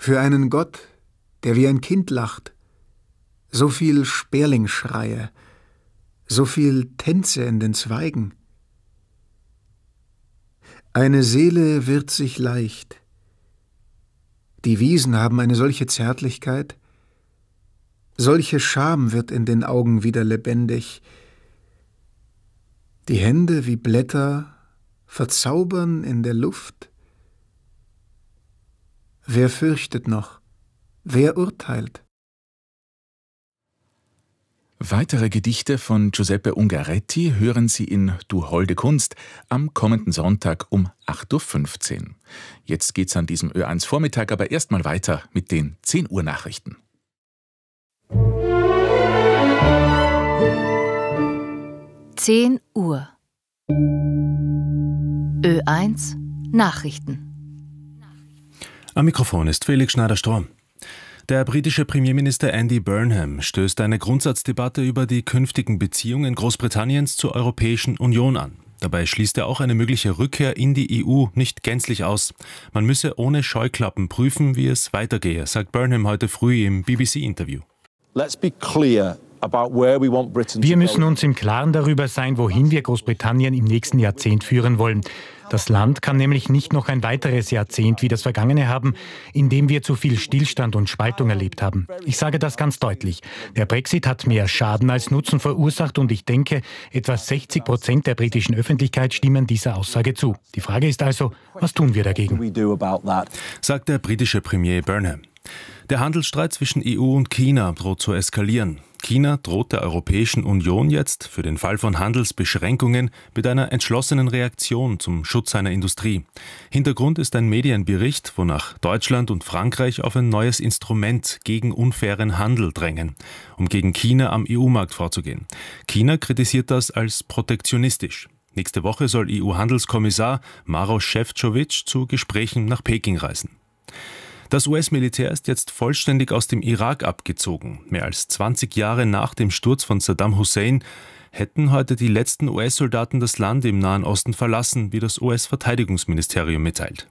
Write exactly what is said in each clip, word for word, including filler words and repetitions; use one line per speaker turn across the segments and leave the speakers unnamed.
Für einen Gott, der wie ein Kind lacht, so viel Sperlingsschreie, so viel Tänze in den Zweigen. Eine Seele wird sich leicht. Die Wiesen haben eine solche Zärtlichkeit, solche Scham wird in den Augen wieder lebendig. Die Hände wie Blätter verzaubern in der Luft. Wer fürchtet noch? Wer urteilt?
Weitere Gedichte von Giuseppe Ungaretti hören Sie in Du holde Kunst am kommenden Sonntag um acht Uhr fünfzehn. Jetzt geht's an diesem Ö eins Vormittag aber erstmal weiter mit den zehn Uhr Nachrichten.
zehn Uhr. Ö eins Nachrichten.
Am Mikrofon ist Felix Schneider-Strohm. Der britische Premierminister Andy Burnham stößt eine Grundsatzdebatte über die künftigen Beziehungen Großbritanniens zur Europäischen Union an. Dabei schließt er auch eine mögliche Rückkehr in die E U nicht gänzlich aus. Man müsse ohne Scheuklappen prüfen, wie es weitergehe, sagt Burnham heute früh im B B C-Interview.
Let's be clear. Wir
müssen uns im Klaren darüber sein, wohin wir Großbritannien im nächsten Jahrzehnt führen wollen. Das Land kann nämlich nicht noch ein weiteres Jahrzehnt wie das vergangene haben, in dem wir zu viel Stillstand und Spaltung erlebt haben. Ich sage das ganz deutlich. Der Brexit hat mehr Schaden als Nutzen verursacht und ich denke, etwa sechzig Prozent der britischen Öffentlichkeit stimmen dieser Aussage zu. Die Frage ist also, was tun wir dagegen?
Sagt der britische Premier Burnham. Der Handelsstreit zwischen E U und China droht zu eskalieren. China droht der Europäischen Union jetzt für den Fall von Handelsbeschränkungen mit einer entschlossenen Reaktion zum Schutz seiner Industrie. Hintergrund ist ein Medienbericht, wonach Deutschland und Frankreich auf ein neues Instrument gegen unfairen Handel drängen, um gegen China am E U-Markt vorzugehen. China kritisiert das als protektionistisch. Nächste Woche soll E U-Handelskommissar Maroš Šefčovič zu Gesprächen nach Peking reisen. Das U S-Militär ist jetzt vollständig aus dem Irak abgezogen. Mehr als zwanzig Jahre nach dem Sturz von Saddam Hussein hätten heute die letzten U S-Soldaten das Land im Nahen Osten verlassen, wie das U S-Verteidigungsministerium mitteilt.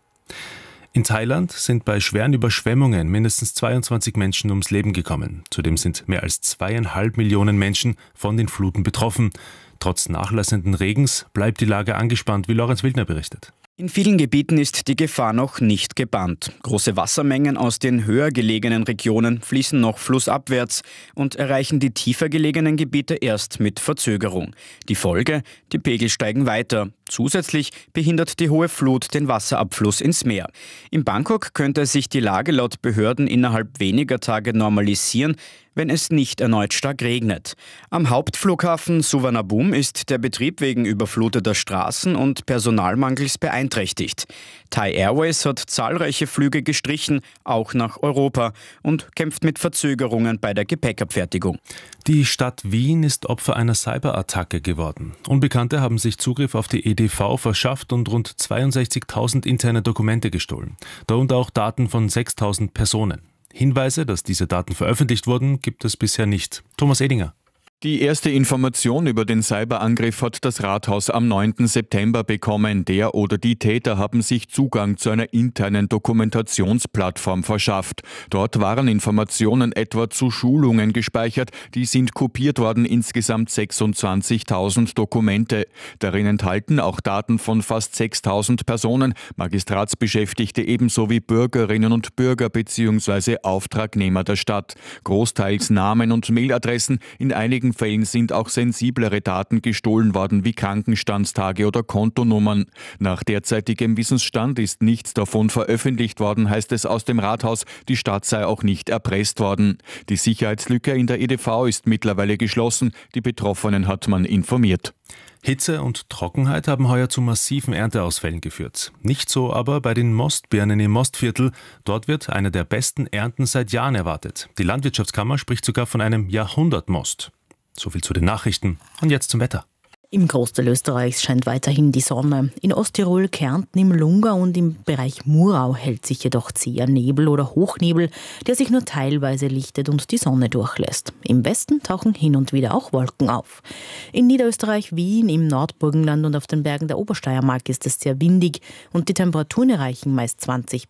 In Thailand sind bei schweren Überschwemmungen mindestens zweiundzwanzig Menschen ums Leben gekommen. Zudem sind mehr als zweieinhalb Millionen Menschen von den Fluten betroffen. Trotz nachlassenden Regens bleibt die Lage angespannt, wie Lorenz Wildner berichtet.
In vielen Gebieten ist die Gefahr noch nicht gebannt. Große Wassermengen aus den höher gelegenen Regionen fließen noch flussabwärts und erreichen die tiefer gelegenen Gebiete erst mit Verzögerung. Die Folge? Die Pegel steigen weiter. Zusätzlich behindert die hohe Flut den Wasserabfluss ins Meer. In Bangkok könnte sich die Lage laut Behörden innerhalb weniger Tage normalisieren, wenn es nicht erneut stark regnet. Am Hauptflughafen Suvarnabhumi ist der Betrieb wegen überfluteter Straßen und Personalmangels beeinträchtigt. Thai Airways hat zahlreiche Flüge gestrichen, auch nach Europa, und kämpft mit Verzögerungen bei der Gepäckabfertigung.
Die Stadt Wien ist Opfer einer Cyberattacke geworden. Unbekannte haben sich Zugriff auf die E D V verschafft und rund zweiundsechzigtausend interne Dokumente gestohlen. Darunter auch Daten von sechstausend Personen. Hinweise, dass diese Daten veröffentlicht wurden, gibt es bisher nicht. Thomas Edinger.
Die erste Information über den Cyberangriff hat das Rathaus am neunten September bekommen. Der oder die Täter haben sich Zugang zu einer internen Dokumentationsplattform verschafft. Dort waren Informationen etwa zu Schulungen gespeichert. Die sind kopiert worden, insgesamt sechsundzwanzigtausend Dokumente. Darin enthalten auch Daten von fast sechstausend Personen, Magistratsbeschäftigte ebenso wie Bürgerinnen und Bürger bzw. Auftragnehmer der Stadt. Großteils Namen und Mailadressen, in einigen Fällen sind auch sensiblere Daten gestohlen worden, wie Krankenstandstage oder Kontonummern. Nach derzeitigem Wissensstand ist nichts davon veröffentlicht worden, heißt es aus dem Rathaus, die Stadt sei auch nicht erpresst worden. Die Sicherheitslücke in der E D V ist mittlerweile geschlossen, die Betroffenen hat man informiert.
Hitze und Trockenheit haben heuer zu massiven Ernteausfällen geführt. Nicht so aber bei den Mostbirnen im Mostviertel. Dort wird eine der besten Ernten seit Jahren erwartet. Die Landwirtschaftskammer spricht sogar von einem Jahrhundertmost. Soviel zu den Nachrichten und jetzt zum Wetter.
Im Großteil Österreichs scheint weiterhin die Sonne. In Osttirol, Kärnten, im Lungau und im Bereich Murau hält sich jedoch zäher Nebel oder Hochnebel, der sich nur teilweise lichtet und die Sonne durchlässt. Im Westen tauchen hin und wieder auch Wolken auf. In Niederösterreich, Wien, im Nordburgenland und auf den Bergen der Obersteiermark ist es sehr windig und die Temperaturen erreichen meist zwanzig